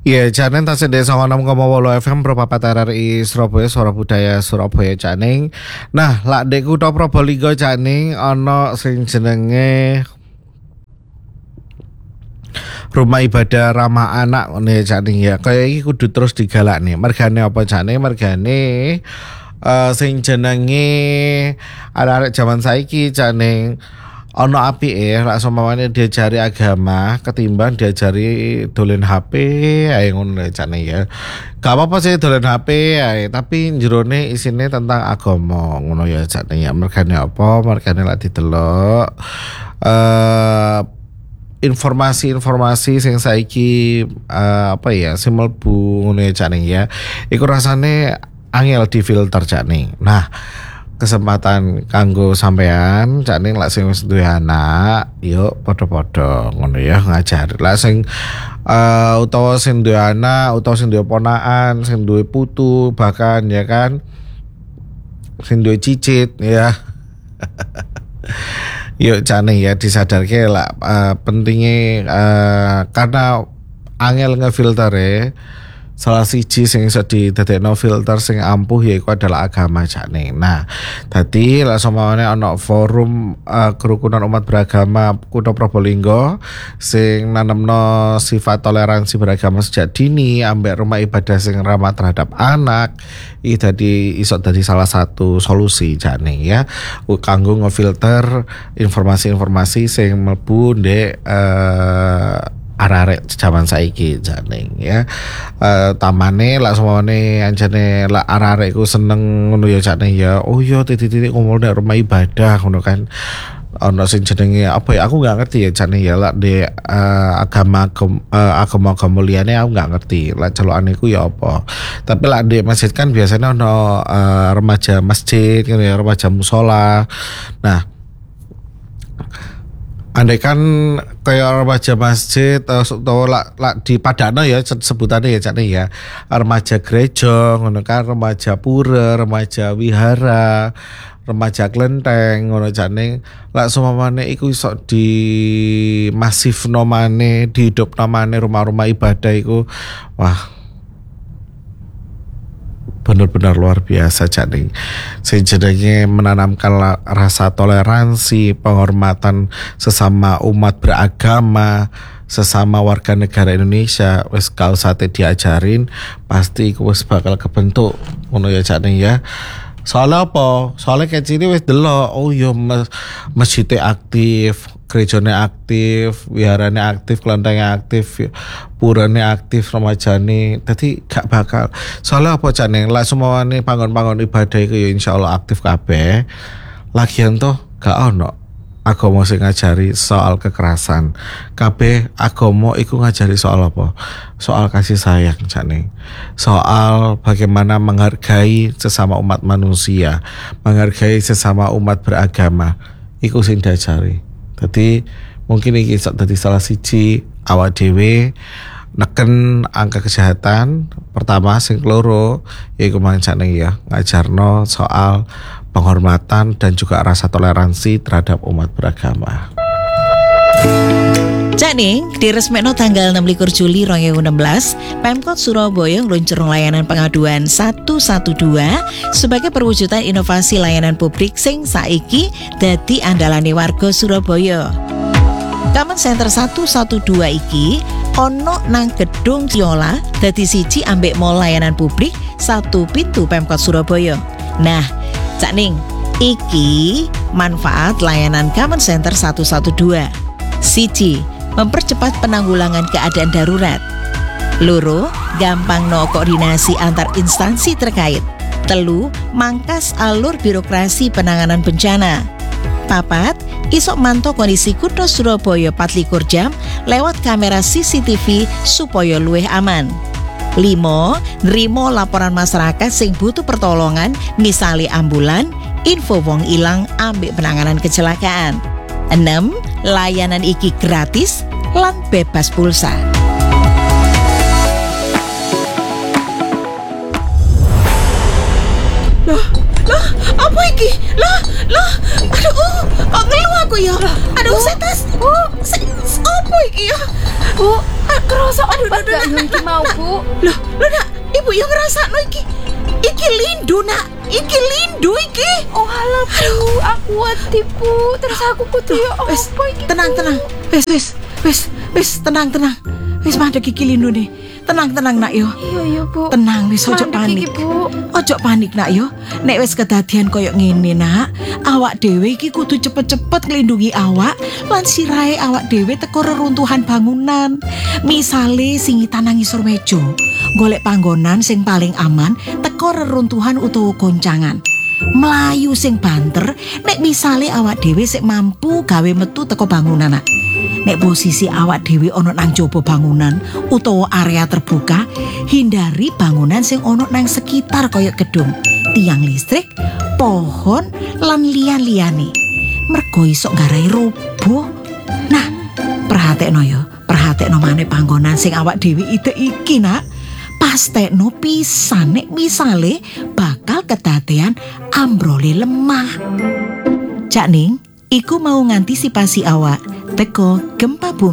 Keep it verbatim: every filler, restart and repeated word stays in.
Iya, Janing tasih desa enam koma wolu F M Propapat R R I Surabaya, Suara Budaya Surabaya Janing. Nah, lak dek kutha Probolinggo Janing ana sing jenenge Rumah Ibadah Ramah Anak ngene Janing ya. Kaya iki kudu terus digalakne. Mergane apa Janing? Mergane uh, sing jenenge arek-arek jaman saiki Janing ono apike lak samawane diajari agama ketimbang diajari dolen H P ae ngono jane ya. Gak apa-apa sih dolen H P ae, tapi jerone isine tentang agama ngono ya jane ya. Mergane apa? Mergane lak didelok eh informasi-informasi sing saiki uh, apa ya sing mlebu ngono ya jane ya. Iku rasane angel difilter jane. Nah, kesempatan kanggo sampean Cak Ning lak sing wis duwe anak yuk padha-padha ngono ya ngajar lak sing uh, utawa sing duwe anak utawa sing duwe ponakan sing duwe putu bahkan ya kan sing duwe cicit ya yuk Cak Ning ya disadarke lah uh, pentingnya uh, karena angel ngefiltere salah siji sing iso didadekno filter sing ampuh yaiku adalah agama Cak Ning. Nah, dadi lak samawane ana forum uh, kerukunan umat beragama Kutha Probolinggo sing nanemno sifat toleransi beragama sejak dini ambek rumah ibadah sing ramah terhadap anak. Iki dadi iso dadi salah satu solusi Cak Ning ya. Kanggo ngefilter informasi-informasi sing mlebu ndek uh, arek-arek jaman saiki Janing ya. Uh, tamane lak semuane anjane lak arek-arek ku seneng ngono ya Janing ya. Oh iya titik-titik kumpul nek rumah ibadah ngono kan. Ono sing jenenge apa ya aku enggak ngerti ya Janing ya lak di uh, agama uh, agama-agama liyane aku enggak ngerti. Lak celokane ku ya apa. Tapi lak di masjid kan biasanya ono uh, remaja masjid ngono ya, remaja mushola. Nah, andai kan kayak remaja masjid atau lak lak di Padano ya sebutannya ya Cak Ning ya, remaja gereja ngono kan, remaja pura, remaja wihara, remaja klenteng ngono Cak Ning. Lak sumamane iku iso di masifno maneh, dihidupno maneh rumah-rumah ibadah iku. Wah, benar-benar luar biasa Cak Ning. Sing jenenge menanamkan rasa toleransi, penghormatan sesama umat beragama, sesama warga negara Indonesia. Wis gak usah diajarin, pasti iku wis bakal kebentuk ngono ya Cak Ning ya. Soalnya apa? Soalnya kayak sini wis delok, oh iya masjidnya aktif, gerejanya aktif, wiharanya aktif, kelentengnya aktif, purane aktif, remajane. Tadi gak bakal. Soalnya apa Cak Ning? Lah semuanya panggon-panggon ibadah itu ya insyaallah aktif kabeh. Lagian tuh gak ono agama sing ngajari soal kekerasan. Kabeh agama iku ngajari soal apa? Soal kasih sayang Cak Ning. Soal bagaimana menghargai sesama umat manusia, menghargai sesama umat beragama. Iku sing diajari. Jadi mungkin ini jadi salah siji awak dhewe neken angka kejahatan pertama sing loro yaiku mang Cak Ning ya ngajarno soal penghormatan dan juga rasa toleransi terhadap umat beragama. Cak Ning diresmekno tanggal enam likur Juli dua ribu enam belas, Pemkot Surabaya ngluncur layanan pengaduan satu satu dua sebagai perwujudan inovasi layanan publik sing saiki dadi andalane warga Surabaya. Common Center satu satu dua iki ono nang gedung Ciola dadi siji ambek mall layanan publik satu pintu Pemkot Surabaya. Nah, Cak Ning, iki manfaat layanan Common Center satu satu dua. Siji, mempercepat penanggulangan keadaan darurat. Loro, gampang no koordinasi antar instansi terkait. Telu, mangkas alur birokrasi penanganan bencana. Papat, isok mantau kondisi kutha Surabaya empat puluh lima jam lewat kamera C C T V supaya luwih aman. Limo, nrimo laporan masyarakat sing butuh pertolongan, misali ambulan, info wong ilang ambek penanganan kecelakaan. Enam, layanan iki gratis lan bebas pulsa. Loh, loh, apa iki? Loh, loh, aduh, uh, oh, ngeluh aku ya. Aduh, setas, oh, se, apa iki ya? Oh, kerasa apa gak yo iki mau, Bu? Loh, loh nak, ibu yang ngerasakno iki. Iki lindu nak, iki lindu iki. Oh halah, Bu, aku wedi, Bu. Terus aku kudu yo Wes, apa iki? tenang tenang. Wes wes wes wes tenang tenang. Wes mandek iki lindu nih. Tenang tenang nak yo. Iya iya, Bu. Tenang wis ojo Mandek panik. iki, Bu. Ojo panik nak yo. Nek wis kedadian koyo ngene nak, awak dhewe iki kudu cepet-cepet nglindungi awak lan sirahe awak dhewe teko reruntuhan bangunan. Misale singitan nang ngisor meja, golek panggonan sing paling aman teko reruntuhan utawa goncangan. Melayu sing banter nek misale awak dhewe sik mampu gawe metu teko bangunan nak. Nek posisi awak dhewe ana nang jaba bangunan utawa area terbuka, hindari bangunan sing ana nang sekitar kaya gedung, tiang listrik, pohon lan liyan-liyane. Mergo iso nggarai roboh. Nah, perhatekno ya, perhatekno maneh panggonan sing awak dhewe ide iki, Nak. Pastekno pisan nek misale bakal kedadean ambrole lemah. Cak Ning, iku mau ngantisipasi awak teko gempa bumi.